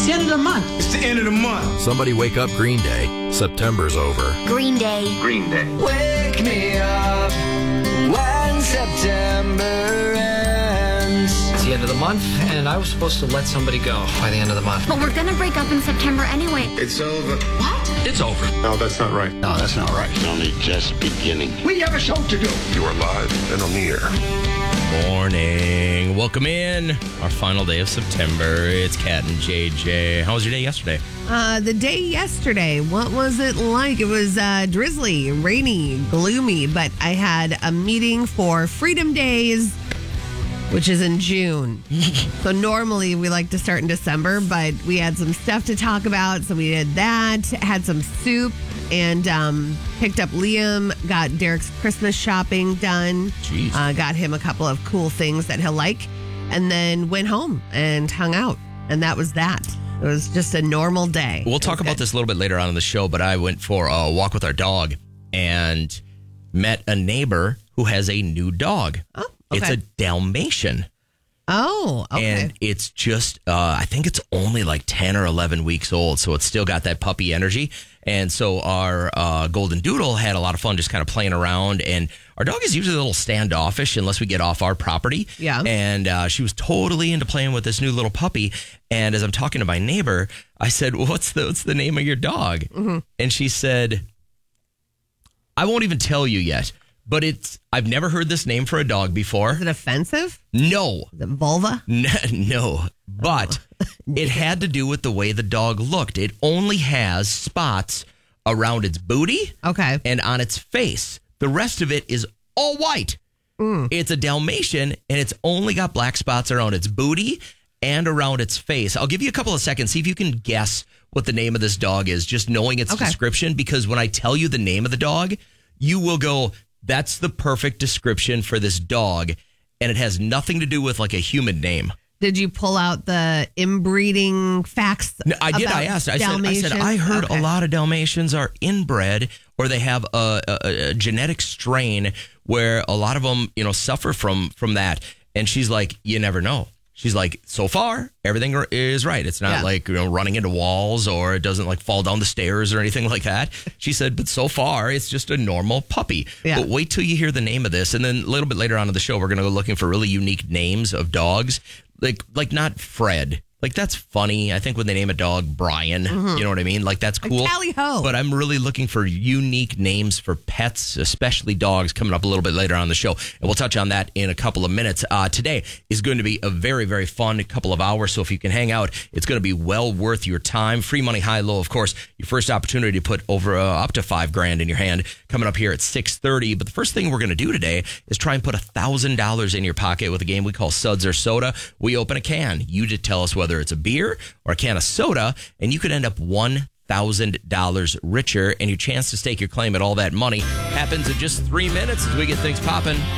It's the end of the month. It's the end of the month. Somebody wake up Green Day. September's over. Green Day. Green Day. Wake me up when September ends. It's the end of the month, and I was supposed to let somebody go by the end of the month. But we're gonna break up in September anyway. It's over. What? It's over. No, that's not right. No, that's not right. It's only just beginning. We have a show to do. You are live and on the air. Morning. Welcome in. Our final day of September. It's Kat and JJ. How was your day yesterday? The day yesterday, what was it like? It was drizzly, rainy, gloomy, but I had a meeting for Freedom Days, which is in June. So normally we like to start in December, but we had some stuff to talk about, so we did that, had some soup, and picked up Liam, got Derek's Christmas shopping done. Jeez. Got him a couple of cool things that he'll like, and then went home and hung out. And that was that. It was just a normal day. We'll talk about this a little bit later on in the show, but I went for a walk with our dog and met a neighbor who has a new dog. Oh, okay. It's a Dalmatian. Oh, okay. And it's just, I think it's only like 10 or 11 weeks old. So it's still got that puppy energy. And so our golden doodle had a lot of fun just kind of playing around. And our dog is usually a little standoffish unless we get off our property. Yeah. And she was totally into playing with this new little puppy. And as I'm talking to my neighbor, I said, well, what's the name of your dog? Mm-hmm. And she said, I won't even tell you yet. But I've never heard this name for a dog before. Is it offensive? No. Is it vulva? No. But it had to do with the way the dog looked. It only has spots around its booty and on its face. The rest of it is all white. It's a Dalmatian, and it's only got black spots around its booty and around its face. I'll give you a couple of seconds. See if you can guess what the name of this dog is, just knowing its description. Because when I tell you the name of the dog, you will go, that's the perfect description for this dog, and it has nothing to do with like a human name. Did you pull out the inbreeding facts? No, I did. I asked. I said, I heard a lot of Dalmatians are inbred, or they have a genetic strain where a lot of them, suffer from that. And she's like, you never know. She's like, so far, everything is right. It's not like, running into walls, or it doesn't like fall down the stairs or anything like that. She said, but so far, it's just a normal puppy. Yeah. But wait till you hear the name of this. And then a little bit later on in the show, we're going to go looking for really unique names of dogs. Like not Fred. Like, that's funny. I think when they name a dog Brian, you know what I mean? Like, that's cool. Like Tally-ho. But I'm really looking for unique names for pets, especially dogs, coming up a little bit later on in the show. And we'll touch on that in a couple of minutes. Today is going to be a very, very fun couple of hours. So if you can hang out, it's going to be well worth your time. Free money, high, low, of course. Your first opportunity to put over up to $5,000 in your hand coming up here at 6:30. But the first thing we're going to do today is try and put $1,000 in your pocket with a game we call Suds or Soda. We open a can. You just tell us whether it's a beer or a can of soda, and you could end up $1,000 richer, and your chance to stake your claim at all that money happens in just 3 minutes as we get things popping.